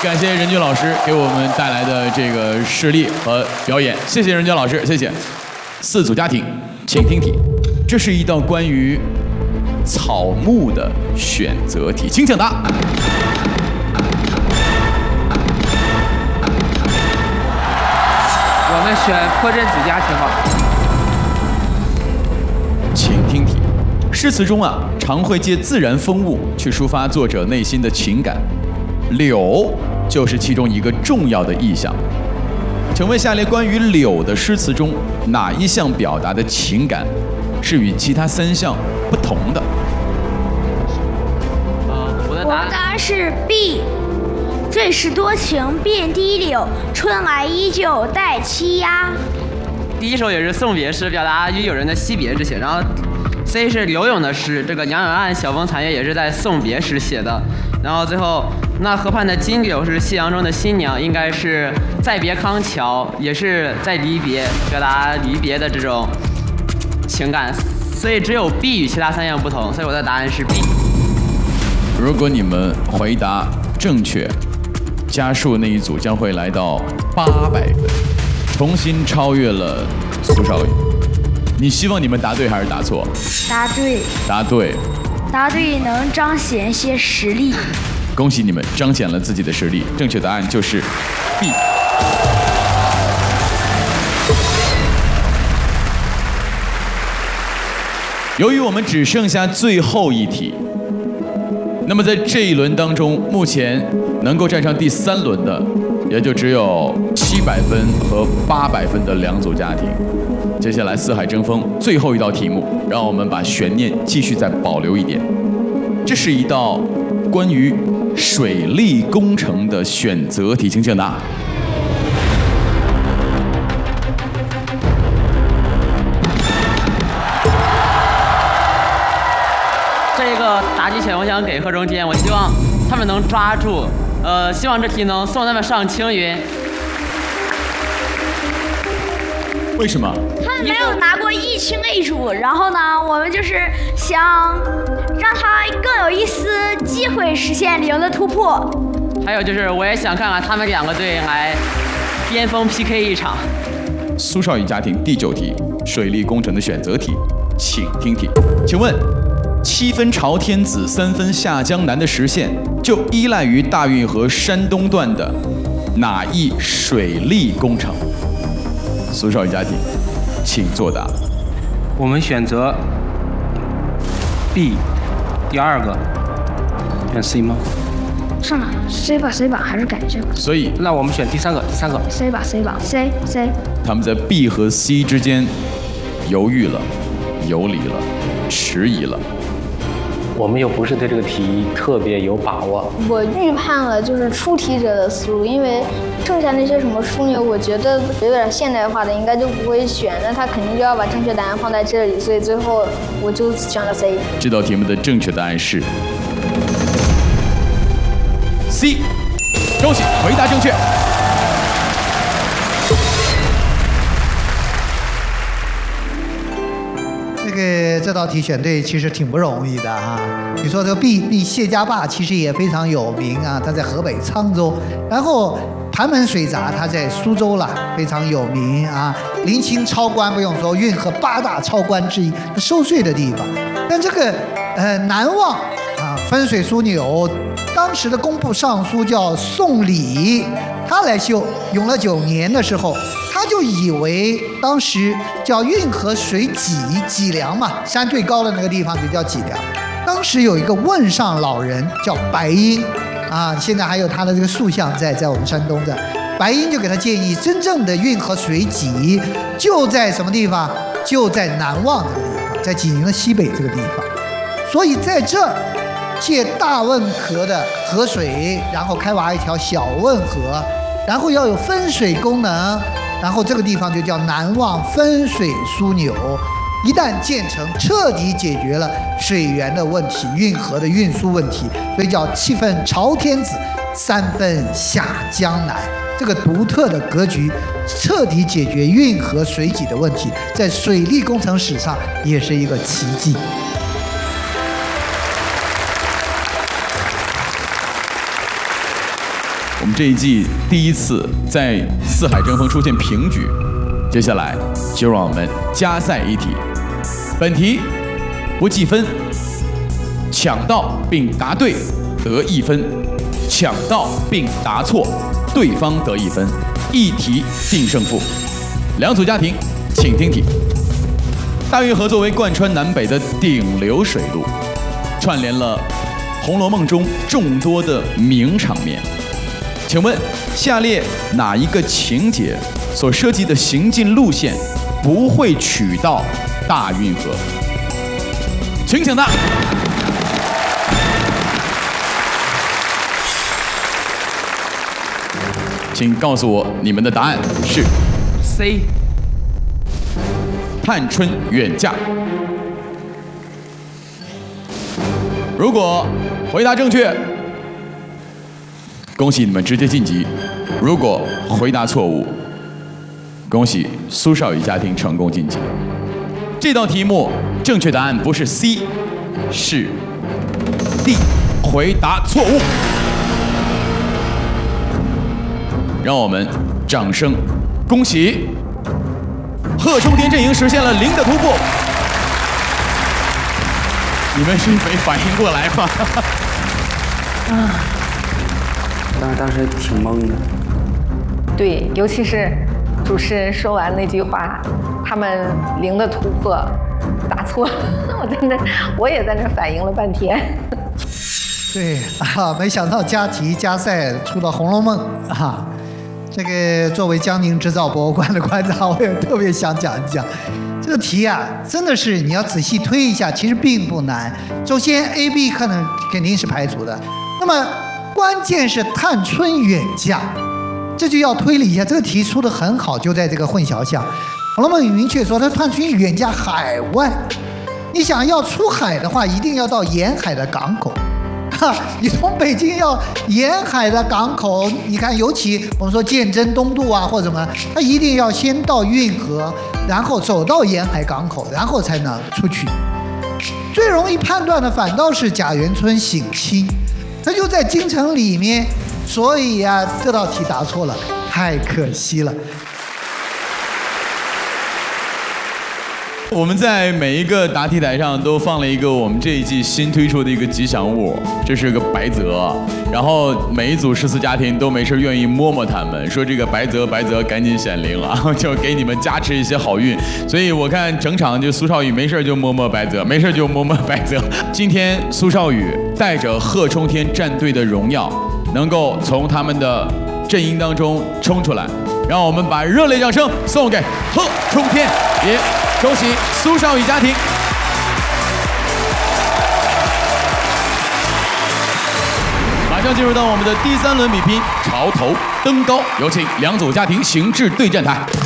感谢任军老师给我们带来的这个实力和表演，谢谢任军老师，谢谢。4组家庭，请听题，这是一道关于草木的选择题，请抢答。 我们选破阵子家庭吧。 请听题，诗词中啊，常会借自然风物去抒发作者内心的情感，柳就是其中一个重要的意象。请问下列关于柳的诗词中，哪一项表达的情感是与其他3项不同的？ 我的答案是 B。最是多情遍地柳，春来依旧带栖鸦。 第一首也是送别诗，表达与友人的惜别之情。然后 C 是柳永的诗，这个杨永安晓风残月也是在送别时写的。然后最后那河畔的金柳是夕阳中的新娘，应该是再别康桥，也是在离别，表达离别的这种情感。所以只有 B 与其他3项不同，所以我的答案是 B。 如果你们回答正确，加数那一组将会来到800分，重新超越了苏少宇。你希望你们答对还是答错？ 答对。 答对。 答对能彰显些实力。 恭喜你们彰显了自己的实力，正确答案就是 B。由于我们只剩下最后一题，那么在这一轮当中，目前能够站上第3轮的，也就只有700分和800分的2组家庭。接下来四海争锋，最后一道题目，让我们把悬念继续再保留一点。这是一道关于水利工程的选择题，请抢答。 这个答题权我想给贺中坚，我希望他们能抓住，希望这题能送他们上青云。 为什么？ 他们没有拿过一清一楚，然后呢，我们就是想让他更有一丝机会实现0的突破。 还有就是，我也想看看他们2个队来巅峰 PK 一场。 苏少宇家庭第9题，水利工程的选择题，请听题。请问，7分朝天子，3分下江南的实现，就依赖于大运河山东段的哪一水利工程？苏少宇家庭，请作答。 我们选择 B， 第2个。选 C 吗？ 上哪 ？C 吧 ，C 吧，还是改 C 吧。 所以， 那我们选第3个 ，C 吧 ，C 吧 ，C。 他们在 B 和 C 之间犹豫了，游离了，迟疑了。 我们又不是对这个题特别有把握。 我预判了就是出题者的思路，因为剩下那些什么枢纽，我觉得有点现代化的应该就不会选，那他肯定就要把正确答案放在这里，所以最后我就选了 C。 这道题目的正确答案是 C， 恭喜回答正确。 这道题选对其实挺不容易的啊！你说这个毕谢家坝其实也非常有名啊，它在河北沧州。然后盘门水闸它在苏州啦，非常有名啊。临清超关不用说，运河8大超关之一，收税的地方。但这个南望啊，分水枢纽，当时的工部尚书叫宋理，他来修，永乐9年的时候。他就以为当时叫运河水脊梁嘛，山最高的那个地方就叫脊梁。当时有一个问上老人叫白英，啊，现在还有他的这个塑像在我们山东的。白英就给他建议，真正的运河水脊就在什么地方？就在南望这个地方，在济宁的西北这个地方。所以在这儿借大汶河的河水，然后开挖一条小汶河，然后要有分水功能。然后这个地方就叫南望分水枢纽，一旦建成，彻底解决了水源的问题、运河的运输问题，所以叫7分朝天子，3分下江南。这个独特的格局，彻底解决运河水脊的问题，在水利工程史上也是一个奇迹。 我们这一季第一次在四海争锋出现平局，接下来就让我们加赛一题。本题不计分，抢到并答对得1分，抢到并答错，对方得1分，一题定胜负。两组家庭，请听题。大运河作为贯穿南北的顶流水路，串联了《红楼梦》中众多的名场面。请问，下列哪一个情节所涉及的行进路线不会取到大运河？请抢答。请告诉我你们的答案是 C。 探春远嫁。如果回答正确，恭喜你们直接晋级；如果回答错误，恭喜苏少宇家庭成功晋级。这道题目正确答案不是 C， 是 D， 回答错误。让我们掌声恭喜贺冲天阵营实现了0的突破。你们是没反应过来吗？ 当时挺懵的。 对，尤其是主持人说完那句话，他们0的突破答错了，我也在那反应了半天。 对啊，没想到加题加赛出了《红楼梦》啊。这个作为江宁织造博物馆的馆长，我也特别想讲一讲这个题啊，真的是你要仔细推一下，其实并不难。首先 A、B 肯定是排除的，那么关键是探春远嫁，这就要推理一下。这个题出得很好，就在这个混淆项。《红楼梦》明确说，他探春远嫁海外，你想要出海的话，一定要到沿海的港口。你从北京要沿海的港口，你看，尤其我们说鉴真东渡啊，或者什么，它一定要先到运河，然后走到沿海港口，然后才能出去。最容易判断的反倒是贾元春省亲，他就在京城里面，所以啊，这道题答错了，太可惜了。 我们在每一个答题台上都放了一个我们这一季新推出的一个吉祥物，这是个白泽。然后每一组14家庭都没事愿意摸摸他们，说这个白泽赶紧显灵啊，就给你们加持一些好运。所以我看整场就苏少宇没事就摸摸白泽，没事就摸摸白泽。今天苏少宇带着贺冲天战队的荣耀，能够从他们的阵营当中冲出来，让我们把热烈掌声送给贺冲天，也恭喜苏少宇家庭。马上进入到我们的第3轮比拼，潮头登高，有请2组家庭行至对战台。